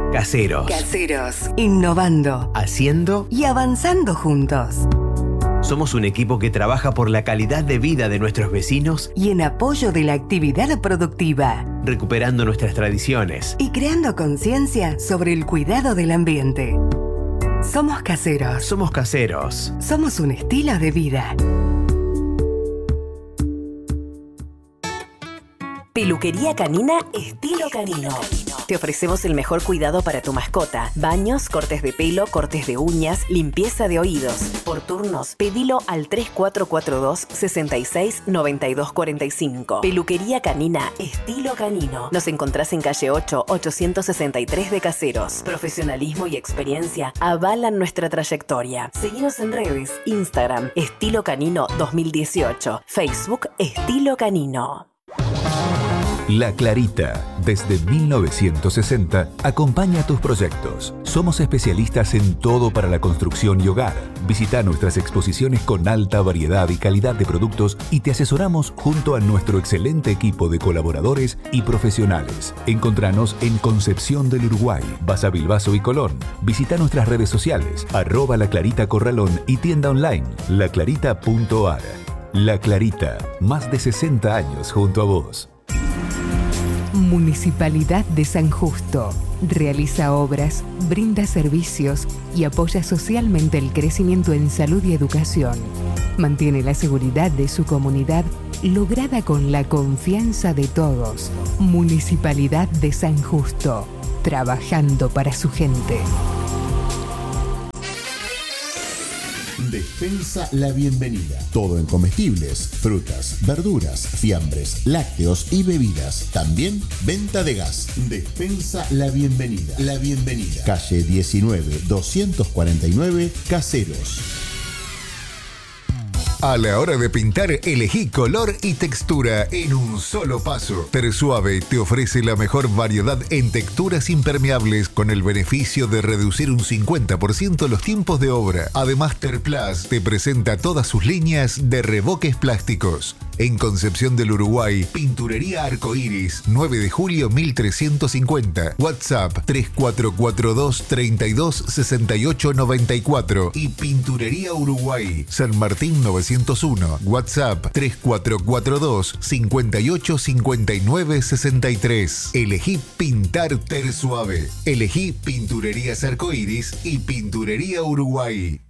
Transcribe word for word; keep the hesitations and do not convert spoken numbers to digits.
Caseros. Caseros. Innovando. Haciendo y avanzando juntos. Somos un equipo que trabaja por la calidad de vida de nuestros vecinos y en apoyo de la actividad productiva, recuperando nuestras tradiciones y creando conciencia sobre el cuidado del ambiente. Somos caseros. Somos caseros. Somos un estilo de vida. Peluquería canina estilo canino. Te ofrecemos el mejor cuidado para tu mascota. Baños, cortes de pelo, cortes de uñas, limpieza de oídos. Por turnos, pedilo al tres cuatro cuatro dos, seis seis, nueve dos cuatro cinco. Peluquería canina estilo canino. Nos encontrás en calle ocho, ochocientos sesenta y tres de Caseros. Profesionalismo y experiencia avalan nuestra trayectoria. Seguinos en redes, Instagram, Estilo Canino dos mil dieciocho, Facebook, Estilo Canino. La Clarita, desde mil novecientos sesenta, acompaña tus proyectos. Somos especialistas en todo para la construcción y hogar. Visita nuestras exposiciones con alta variedad y calidad de productos y te asesoramos junto a nuestro excelente equipo de colaboradores y profesionales. Encontranos en Concepción del Uruguay, Basa Bilbaso y Colón. Visita nuestras redes sociales, arroba La Clarita Corralón y tienda online, la clarita punto a r. La Clarita, más de sesenta años junto a vos. Municipalidad de San Justo. Realiza obras, brinda servicios y apoya socialmente el crecimiento en salud y educación. Mantiene la seguridad de su comunidad lograda con la confianza de todos. Municipalidad de San Justo. Trabajando para su gente. Despensa La Bienvenida. Todo en comestibles, frutas, verduras, fiambres, lácteos y bebidas. También venta de gas. Despensa La Bienvenida. La Bienvenida. Calle diecinueve, doscientos cuarenta y nueve, Caseros. A la hora de pintar, elegí color y textura en un solo paso. Tersuave te ofrece la mejor variedad en texturas impermeables con el beneficio de reducir un cincuenta por ciento los tiempos de obra. Además, Terplas te presenta todas sus líneas de revoques plásticos. En Concepción del Uruguay, Pinturería Arcoiris, nueve de julio mil trescientos cincuenta. WhatsApp tres cuatro cuatro dos, treinta y dos, sesenta y ocho noventa y cuatro. Y Pinturería Uruguay, San Martín novecientos uno. WhatsApp tres cuatro cuatro dos, cincuenta y ocho cincuenta y nueve sesenta y tres. Elegí pintar Tersuave. Elegí Pinturerías Arcoiris y Pinturería Uruguay.